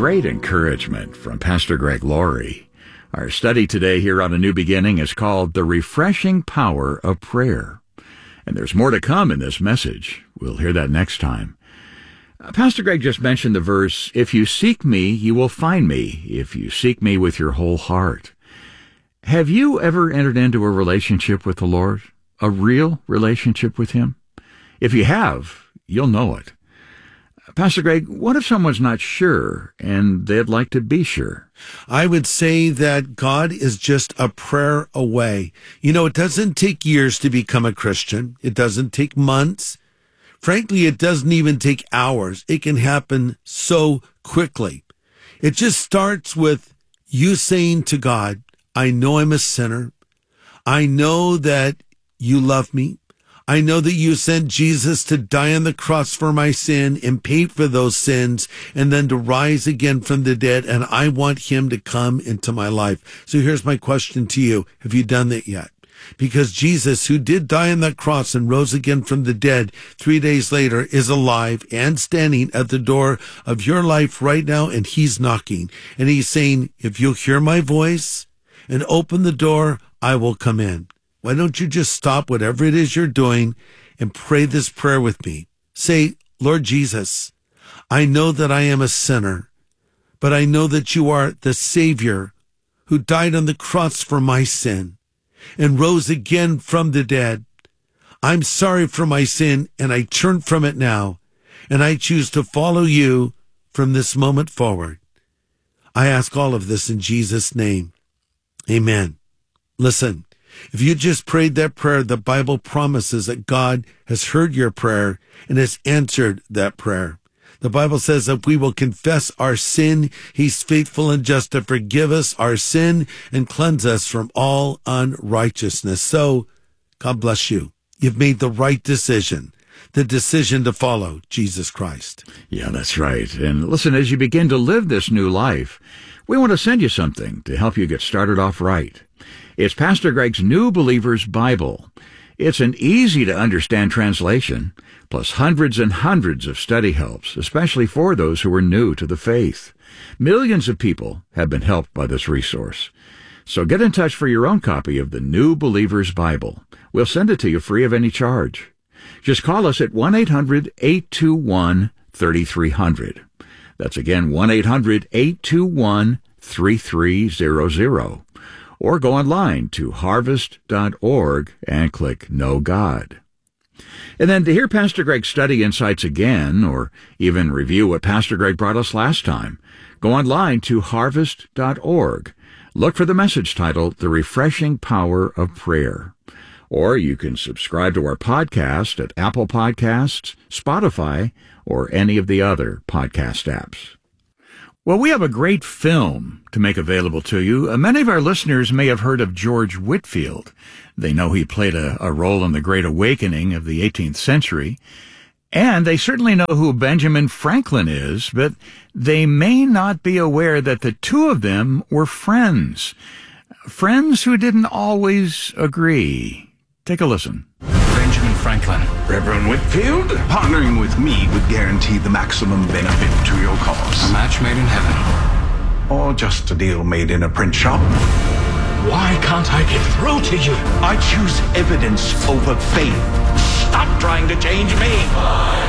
great encouragement from Pastor Greg Laurie. Our study today here on A New Beginning is called The Refreshing Power of Prayer. And there's more to come in this message. We'll hear that next time. Pastor Greg just mentioned the verse, "If you seek me, you will find me, if you seek me with your whole heart." Have you ever entered into a relationship with the Lord? A real relationship with Him? If you have, you'll know it. Pastor Greg, what if someone's not sure and they'd like to be sure? I would say that God is just a prayer away. You know, it doesn't take years to become a Christian. It doesn't take months. Frankly, it doesn't even take hours. It can happen so quickly. It just starts with you saying to God, I know I'm a sinner. I know that you love me. I know that you sent Jesus to die on the cross for my sin and pay for those sins and then to rise again from the dead. And I want him to come into my life. So here's my question to you. Have you done that yet? Because Jesus, who did die on that cross and rose again from the dead 3 days later, is alive and standing at the door of your life right now. And he's knocking and he's saying, if you'll hear my voice and open the door, I will come in. Why don't you just stop whatever it is you're doing and pray this prayer with me? Say, Lord Jesus, I know that I am a sinner, but I know that you are the Savior who died on the cross for my sin and rose again from the dead. I'm sorry for my sin and I turn from it now, and I choose to follow you from this moment forward. I ask all of this in Jesus' name. Amen. Listen. If you just prayed that prayer, the Bible promises that God has heard your prayer and has answered that prayer. The Bible says that we will confess our sin, he's faithful and just to forgive us our sin and cleanse us from all unrighteousness. So, God bless you. You've made the right decision, the decision to follow Jesus Christ. Yeah, that's right. And listen, as you begin to live this new life, we want to send you something to help you get started off right. It's Pastor Greg's New Believer's Bible. It's an easy-to-understand translation, plus hundreds and hundreds of study helps, especially for those who are new to the faith. Millions of people have been helped by this resource. So get in touch for your own copy of the New Believer's Bible. We'll send it to you free of any charge. Just call us at 1-800-821-3300. That's again 1-800-821-3300. Or go online to harvest.org and click Know God. And then to hear Pastor Greg's study insights again, or even review what Pastor Greg brought us last time, go online to harvest.org. Look for the message titled, The Refreshing Power of Prayer. Or you can subscribe to our podcast at Apple Podcasts, Spotify, or any of the other podcast apps. Well, we have a great film to make available to you. Many of our listeners may have heard of George Whitefield. They know he played a role in the Great Awakening of the 18th century. And they certainly know who Benjamin Franklin is, but they may not be aware that the two of them were friends. Friends who didn't always agree. Take a listen. Benjamin Franklin. Reverend Whitefield, partnering with me would guarantee the maximum benefit to your cause. A match made in heaven. Or just a deal made in a print shop. Why can't I get through to you? I choose evidence over faith. Stop trying to change me.